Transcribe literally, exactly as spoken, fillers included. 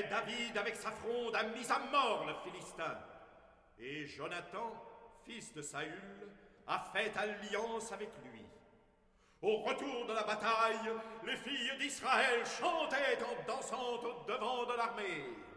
Mais David, avec sa fronde, a mis à mort le Philistin. Et Jonathan, fils de Saül, a fait alliance avec lui. Au retour de la bataille, les filles d'Israël chantaient en dansant au devant de l'armée.